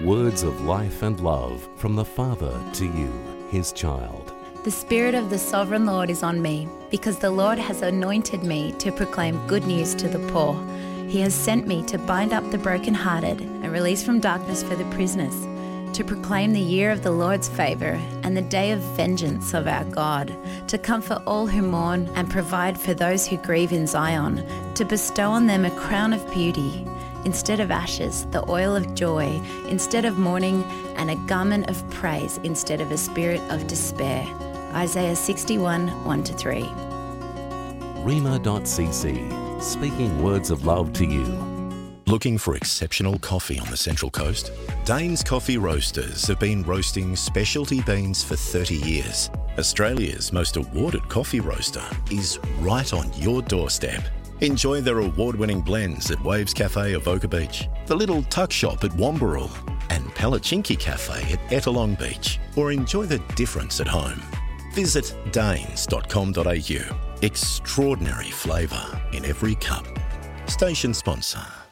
Words of life and love from the Father to you, His child. The Spirit of the Sovereign Lord is on me, because the Lord has anointed me to proclaim good news to the poor. He has sent me to bind up the brokenhearted and release from darkness for the prisoners, to proclaim the year of the Lord's favour and the day of vengeance of our God, to comfort all who mourn and provide for those who grieve in Zion, to bestow on them a crown of beauty instead of ashes, the oil of joy instead of mourning, and a garment of praise instead of a spirit of despair. Isaiah 61, 1-3. Rhema.cc, speaking words of love to you. Looking for exceptional coffee on the Central Coast? Dane's Coffee Roasters have been roasting specialty beans for 30 years. Australia's most awarded coffee roaster is right on your doorstep. Enjoy their award-winning blends at Waves Cafe Avoca Beach, the Little Tuck Shop at Wamberal, and Palachinki Cafe at Ettalong Beach, or enjoy the difference at home. Visit danes.com.au. Extraordinary flavour in every cup. Station sponsor.